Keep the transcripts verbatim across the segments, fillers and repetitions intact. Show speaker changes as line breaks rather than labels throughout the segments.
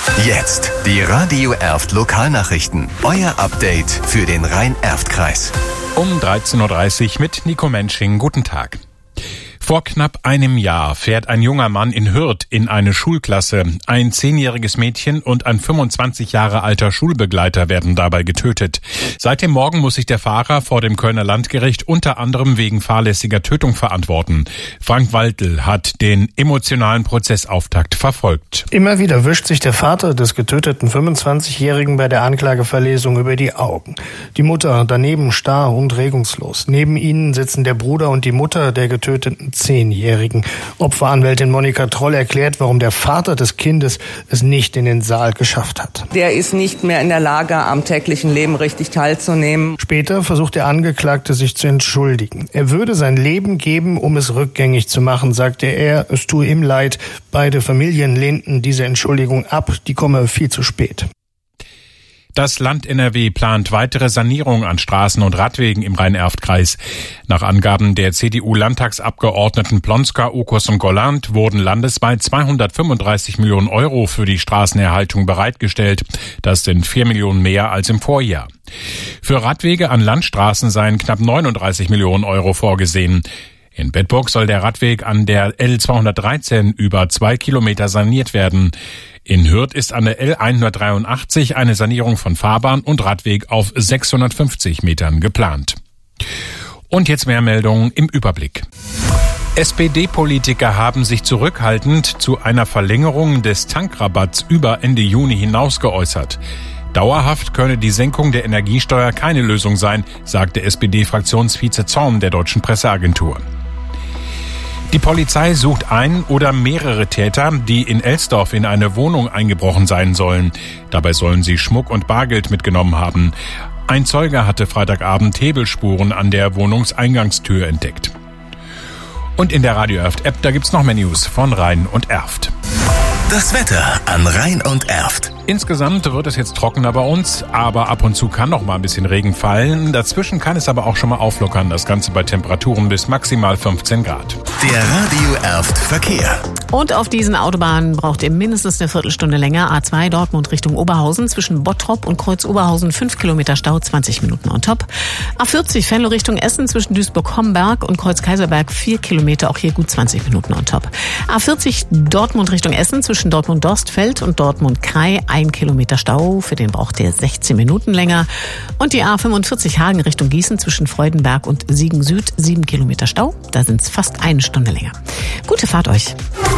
Jetzt die Radio Erft Lokalnachrichten. Euer Update für den Rhein-Erft-Kreis.
Um dreizehn Uhr dreißig mit Nico Mensching. Guten Tag. Vor knapp einem Jahr fährt ein junger Mann in Hürth in eine Schulklasse. Ein zehnjähriges Mädchen und ein fünfundzwanzig Jahre alter Schulbegleiter werden dabei getötet. Seit dem Morgen muss sich der Fahrer vor dem Kölner Landgericht unter anderem wegen fahrlässiger Tötung verantworten. Frank Waldl hat den emotionalen Prozessauftakt verfolgt.
Immer wieder wischt sich der Vater des getöteten fünfundzwanzigjährigen bei der Anklageverlesung über die Augen. Die Mutter daneben starr und regungslos. Neben ihnen sitzen der Bruder und die Mutter der getöteten Zehnjährigen. Opferanwältin Monika Troll erklärt, warum der Vater des Kindes es nicht in den Saal geschafft hat.
Der ist nicht mehr in der Lage, am täglichen Leben richtig teilzunehmen.
Später versucht der Angeklagte, sich zu entschuldigen. Er würde sein Leben geben, um es rückgängig zu machen, sagte er. Es tue ihm leid. Beide Familien lehnten diese Entschuldigung ab. Die komme viel zu spät.
Das Land N R W plant weitere Sanierung an Straßen und Radwegen im Rhein-Erft-Kreis. Nach Angaben der C D U-Landtagsabgeordneten Plonska, Okos und Golland wurden landesweit zweihundertfünfunddreißig Millionen Euro für die Straßenerhaltung bereitgestellt. Das sind vier Millionen mehr als im Vorjahr. Für Radwege an Landstraßen seien knapp neununddreißig Millionen Euro vorgesehen. In Bedburg soll der Radweg an der L zweihundertdreizehn über zwei Kilometer saniert werden. In Hürth ist an der L hundertdreiundachtzig eine Sanierung von Fahrbahn und Radweg auf sechshundertfünfzig Metern geplant. Und jetzt mehr Meldungen im Überblick. S P D-Politiker haben sich zurückhaltend zu einer Verlängerung des Tankrabatts über Ende Juni hinaus geäußert. Dauerhaft könne die Senkung der Energiesteuer keine Lösung sein, sagte S P D-Fraktionsvize Zorn der Deutschen Presseagentur. Die Polizei sucht einen oder mehrere Täter, die in Elsdorf in eine Wohnung eingebrochen sein sollen. Dabei sollen sie Schmuck und Bargeld mitgenommen haben. Ein Zeuge hatte Freitagabend Hebelspuren an der Wohnungseingangstür entdeckt. Und in der Radio Erft-App, da gibt's noch mehr News von Rhein und Erft.
Das Wetter an Rhein und Erft.
Insgesamt wird es jetzt trockener bei uns, aber ab und zu kann noch mal ein bisschen Regen fallen. Dazwischen kann es aber auch schon mal auflockern, das Ganze bei Temperaturen bis maximal fünfzehn Grad.
Der Radio Erft Verkehr.
Und auf diesen Autobahnen braucht ihr mindestens eine Viertelstunde länger. A zwei Dortmund Richtung Oberhausen zwischen Bottrop und Kreuz Oberhausen fünf Kilometer Stau, zwanzig Minuten on top. A vierzig Venlo Richtung Essen zwischen Duisburg-Homberg und Kreuz Kaiserberg vier Kilometer, auch hier gut zwanzig Minuten on top. A vierzig Dortmund Richtung Essen zwischen Dortmund-Dorstfeld und Dortmund-Krei ein Kilometer Stau, für den braucht ihr sechzehn Minuten länger. Und die A fünfundvierzig Hagen Richtung Gießen zwischen Freudenberg und Siegen Süd sieben Kilometer Stau, da sind es fast eine Stunde länger. Gute Fahrt euch.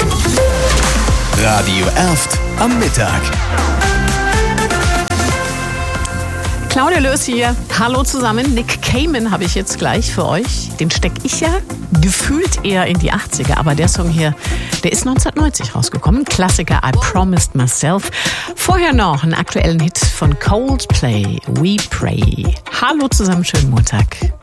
Radio Erft am Mittag.
Claudia Löß hier. Hallo zusammen. Nick Cayman habe ich jetzt gleich für euch. Den steck ich ja gefühlt eher in die achtziger. Aber der Song hier, der ist neunzehnhundertneunzig rausgekommen. Klassiker I Promised Myself. Vorher noch einen aktuellen Hit von Coldplay, We Pray. Hallo zusammen, schönen Montag.